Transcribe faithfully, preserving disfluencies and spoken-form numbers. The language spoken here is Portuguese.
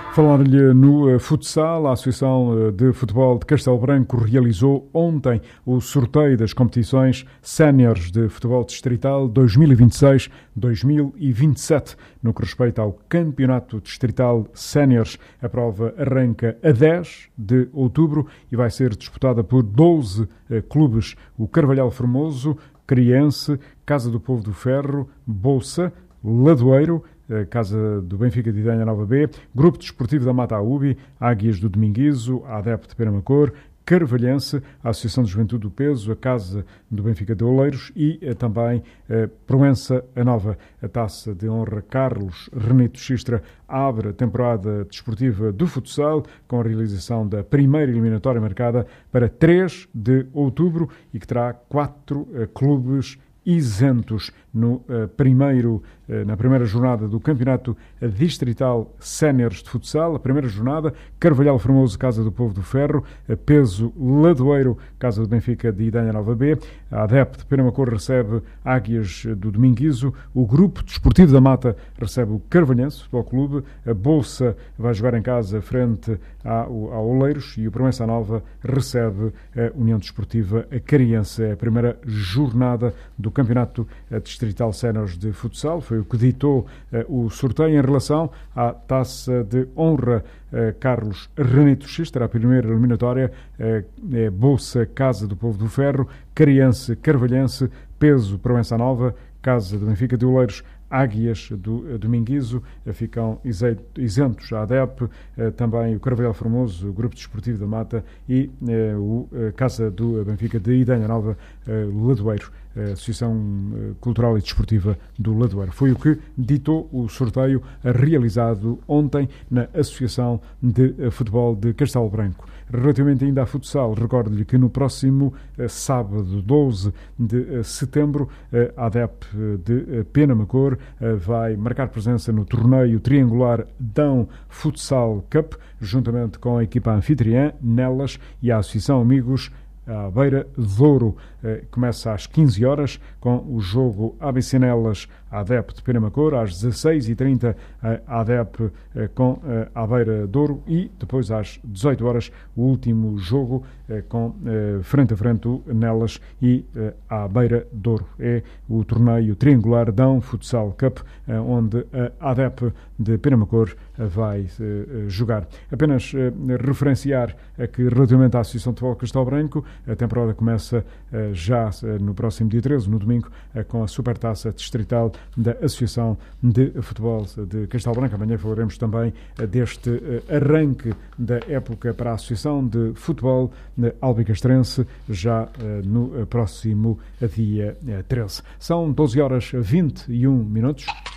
Falar-lhe no uh, futsal, a Associação uh, de Futebol de Castelo Branco realizou ontem o sorteio das competições séniores de futebol distrital dois mil e vinte e seis dois mil e vinte e sete. No que respeita ao Campeonato Distrital Séniores, a prova arranca a dez de outubro e vai ser disputada por doze uh, clubes. O Carvalhal Formoso, Criense, Casa do Povo do Ferro, Bolsa, Ladoeiro, Casa do Benfica de Idanha Nova B, Grupo Desportivo da Mata Aubi, Águias do Dominguizo, a ADEP de Penamacor, Carvalhense, a Associação de Juventude do Peso, a Casa do Benfica de Oleiros e eh, também eh, Proença a Nova. A Taça de Honra Carlos Renito Xistra abre a temporada desportiva do futsal com a realização da primeira eliminatória marcada para três de outubro e que terá quatro eh, clubes isentos no uh, primeiro, uh, na primeira jornada do Campeonato Distrital Séniores de Futsal. A primeira jornada, Carvalhal Formoso, Casa do Povo do Ferro, uh, Peso Ladoeiro, Casa do Benfica de Idanha Nova B, a ADEP de Penamacor recebe Águias do Dominguizo, o Grupo Desportivo da Mata recebe o Carvalhense Futebol Clube, a Bolsa vai jogar em casa frente ao, ao Oleiros e o Proença Nova recebe a União Desportiva Cariense. É a primeira jornada do Campeonato Distrital Séniores de Futsal, foi o que ditou uh, o sorteio em relação à Taça de Honra uh, Carlos Renito Xistra. A primeira eliminatória uh, é Bolsa, Casa do Povo do Ferro, Cariense, Carvalhense, Peso, Proença Nova, Casa do Benfica de Oleiros, Águias do Dominguizo, ficam isentos a ADEP, também o Carvalhal Formoso, o Grupo Desportivo da Mata e o Casa do Benfica de Idanha Nova, Ladoeiro, a Associação Cultural e Desportiva do Ladoeiro. Foi o que ditou o sorteio realizado ontem na Associação de Futebol de Castelo Branco. Relativamente ainda a futsal, recordo-lhe que no próximo eh, sábado, doze de eh, setembro, eh, a ADEP de eh, Penamacor eh, vai marcar presença no torneio triangular Dão Futsal Cup, juntamente com a equipa anfitriã, Nelas, e a Associação Amigos à Beira Douro. Eh, começa às quinze horas com o jogo A B C Nelas ADEP de Penamacor, às dezasseis e trinta a ADEP eh, com a Beira Douro e depois às dezoito horas o último jogo eh, com eh, frente a frente o Nelas e eh, a Beira Douro. É o torneio triangular Dão Futsal Cup, eh, onde a ADEP de Penamacor eh, vai eh, jogar. Apenas eh, referenciar eh, que relativamente à Associação de Futebol de Castelo Branco, a temporada começa eh, já eh, no próximo dia treze, no domingo, eh, com a Supertaça Distrital da Associação de Futebol de Castelo Branco. Amanhã falaremos também eh, deste eh, arranque da época para a Associação de Futebol de Albicastrense, já eh, no eh, próximo dia eh, treze. São doze horas e vinte e um minutos.